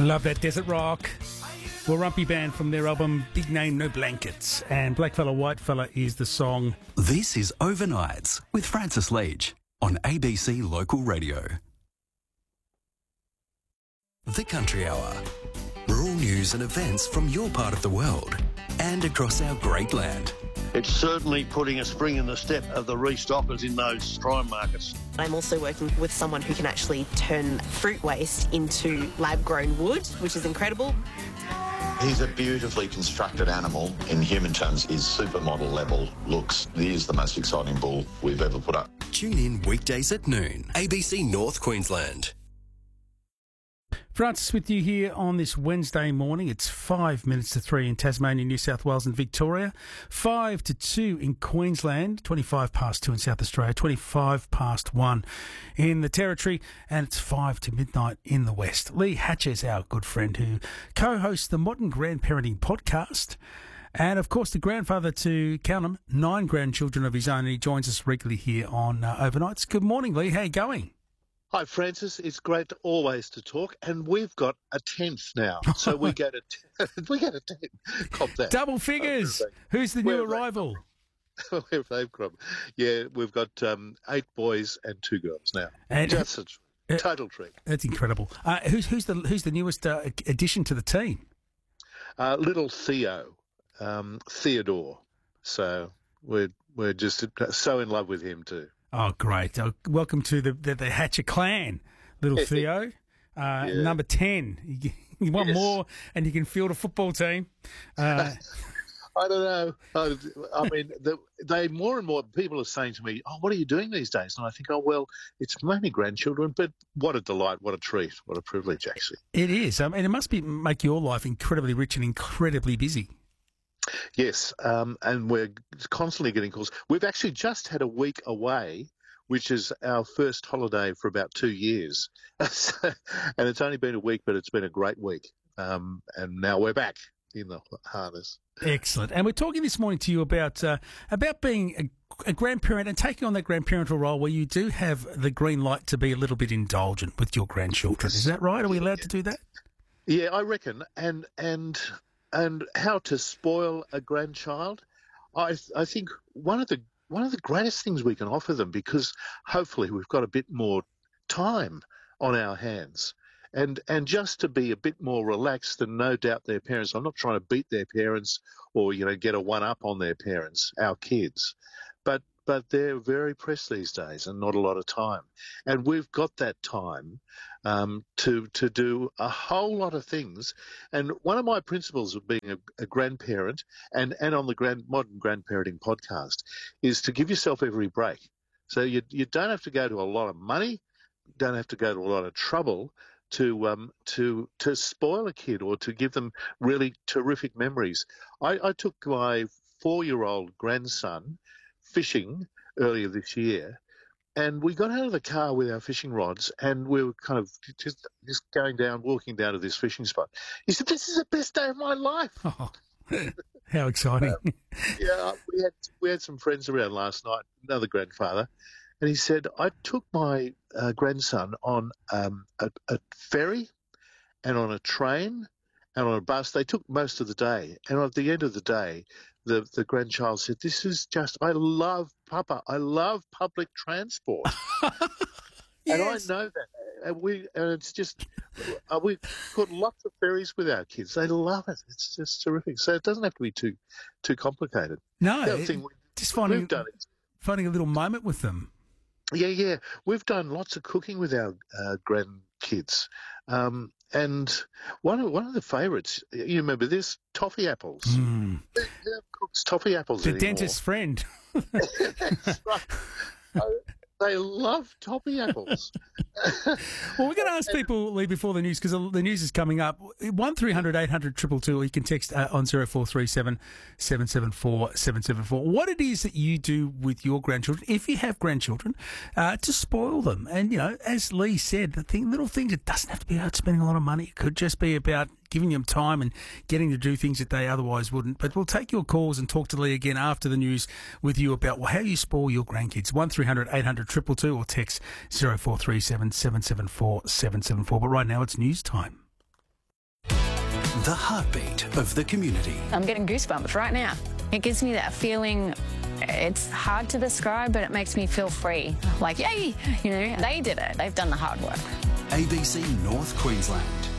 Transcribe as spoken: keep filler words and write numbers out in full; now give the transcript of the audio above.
Love that desert rock. Warumpi Band from their album Big Name No Blankets, and Blackfella Whitefella is the song. This is Overnights with Francis Leach on A B C Local Radio. The Country Hour. Rural news and events from your part of the world and across our great land. It's certainly putting a spring in the step of the restockers in those prime markets. I'm also working with someone who can actually turn fruit waste into lab-grown wood, which is incredible. He's a beautifully constructed animal. In human terms, his supermodel level looks. He is the most exciting bull we've ever put up. Tune in weekdays at noon. A B C North Queensland. Francis with you here on this Wednesday morning. It's five minutes to three in Tasmania, New South Wales and Victoria. Five to two in Queensland. Twenty-five past two in South Australia. Twenty-five past one in the Territory. And it's five to midnight in the West. Lee Hatcher is our good friend who co-hosts the Modern Grandparenting podcast. And, of course, the grandfather to, count 'em, nine grandchildren of his own. And he joins us regularly here on uh, Overnights. Good morning, Lee. How you going? Hi, Francis. It's great to always to talk, and we've got a tenth now, so we get a t- we get a tenth. Cop that. Double figures. Who's the new Where arrival? Where have they come? Yeah, we've got um, eight boys and two girls now. And, Just a uh, total treat. That's incredible. Uh, who's who's the who's the newest uh, addition to the team? Uh, little Theo, um, Theodore. So we're we're just so in love with him too. Oh, great. Uh, welcome to the, the, the Hatcher clan, little Theo. Uh, Yeah. Number ten. You, you want Yes. more and you can field a football team. Uh, I don't know. I, I mean, the, they more and more people are saying to me, "Oh, what are you doing these days?" And I think, "Oh, well, it's mainly grandchildren, but what a delight, what a treat, what a privilege, actually." it is. I mean, it must be make your life incredibly rich and incredibly busy. Yes, um, and we're constantly getting calls. We've actually just had a week away, which is our first holiday for about two years. And it's only been a week, but it's been a great week. Um, and now we're back in the harness. Excellent. And we're talking this morning to you about uh, about being a, a grandparent and taking on that grandparental role where you do have the green light to be a little bit indulgent with your grandchildren. Is that right? Are we allowed to do that? Yeah, I reckon. And and and how to spoil a grandchild. I I think one of the one of the greatest things we can offer them, because hopefully we've got a bit more time on our hands, and and just to be a bit more relaxed and no doubt their parents. I'm not trying to beat their parents or you know get a one up on their parents, our kids, but but they're very pressed these days and not a lot of time, and we've got that time um, to to do a whole lot of things. And one of my principles of being a, a grandparent and, and on the grand, Modern Grandparenting podcast is to give yourself every break. So you you don't have to go to a lot of money, don't have to go to a lot of trouble to um to to spoil a kid or to give them really terrific memories. I, I took my four-year-old grandson fishing earlier this year, and we got out of the car with our fishing rods, and we were kind of just just going down, walking down to this fishing spot. He said, "This is the best day of my life." Oh, how exciting. Um, yeah, we had we had some friends around last night, another grandfather, and he said, "I took my uh, grandson on um, a, a ferry and on a train and on a bus. They took most of the day, and at the end of the day, the the grandchild said, 'This is just, I love Papa. I love public transport.'" Yes. And I know that. And we and it's just uh, we put lots of ferries with our kids. They love it. It's just terrific. So it doesn't have to be too too complicated. No, The other it- thing we, just finding, we've done is finding a little moment with them. yeah, yeah. We've done lots of cooking with our uh, grandkids. Um, and one of one of the favourites, you remember this, toffee apples. Mm. Who who cooks toffee apples The anymore? dentist's friend. That's right. Uh, They love toffee apples. Well, we're going to ask people, Lee, before the news, because the news is coming up. one three hundred eight hundred two two two, or you can text uh, on zero four three seven seven seven four seven seven four. What it is that you do with your grandchildren, if you have grandchildren, uh, to spoil them. And, you know, as Lee said, the thing, little things, it doesn't have to be about spending a lot of money. It could just be about giving them time and getting to do things that they otherwise wouldn't. But we'll take your calls and talk to Lee again after the news with you about well, how you spoil your grandkids. one three hundred eight hundred two two two or text zero four three seven seven seven four seven seven four. But right now it's news time. The heartbeat of the community. I'm getting goosebumps right now. It gives me that feeling, it's hard to describe, but it makes me feel free. Like, yay, you know, they did it. They've done the hard work. A B C North Queensland.